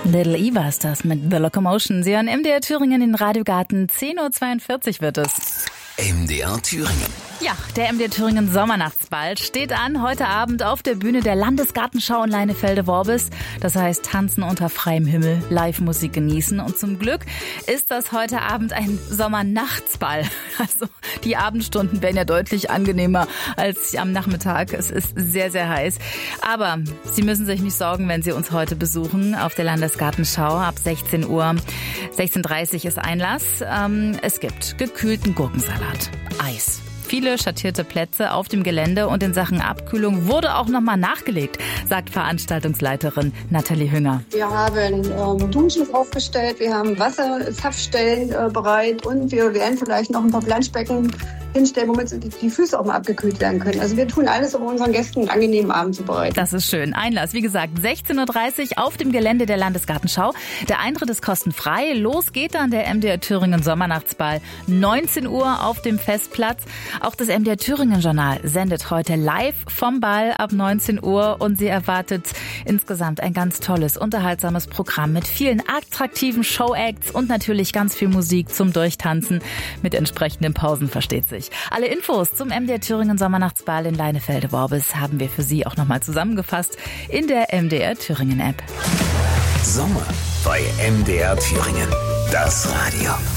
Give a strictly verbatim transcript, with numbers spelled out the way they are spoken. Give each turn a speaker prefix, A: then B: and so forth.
A: Little Eva ist das mit The Locomotion. Sie hören M D R Thüringen in Radiogarten. zehn Uhr zweiundvierzig wird es.
B: M D R Thüringen.
A: Ja, der M D R Thüringen Sommernachtsball steht an heute Abend auf der Bühne der Landesgartenschau in Leinefelde-Worbis. Das heißt, tanzen unter freiem Himmel, Live-Musik genießen. Und zum Glück ist das heute Abend ein Sommernachtsball. Also die Abendstunden werden ja deutlich angenehmer als am Nachmittag. Es ist sehr, sehr heiß. Aber Sie müssen sich nicht sorgen, wenn Sie uns heute besuchen auf der Landesgartenschau ab sechzehn Uhr. sechzehn Uhr dreißig ist Einlass. Es gibt gekühlten Gurkensalat, Eis. Viele schattierte Plätze auf dem Gelände und in Sachen Abkühlung wurde auch nochmal nachgelegt, sagt Veranstaltungsleiterin Nathalie Hünger.
C: Wir haben ähm, Duschen aufgestellt, wir haben Wasserzapfstellen äh, bereit und wir werden vielleicht noch ein paar Planschbecken hinstellen, womit die Füße auch mal abgekühlt werden können. Also wir tun alles, um unseren Gästen einen angenehmen Abend zu bereiten.
A: Das ist schön. Einlass, wie gesagt, sechzehn Uhr dreißig auf dem Gelände der Landesgartenschau. Der Eintritt ist kostenfrei. Los geht dann der M D R Thüringen Sommernachtsball. neunzehn Uhr auf dem Festplatz. Auch das M D R Thüringen Journal sendet heute live vom Ball ab neunzehn Uhr und sie erwartet insgesamt ein ganz tolles, unterhaltsames Programm mit vielen attraktiven Show-Acts und natürlich ganz viel Musik zum Durchtanzen mit entsprechenden Pausen, versteht sich. Alle Infos zum M D R Thüringen Sommernachtsball in Leinefelde-Worbis haben wir für Sie auch nochmal zusammengefasst in der M D R Thüringen App.
B: Sommer bei M D R Thüringen. Das Radio.